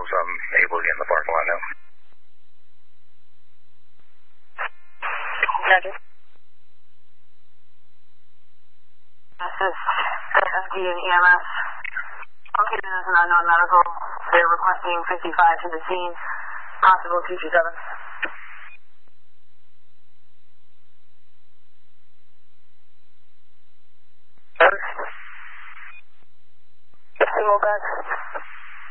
signals. I'm able to get in the parking lot now. Roger. This is SSD and EMS. Located as an unknown medical. They're requesting 55 to the scene. Possible 227. Single back.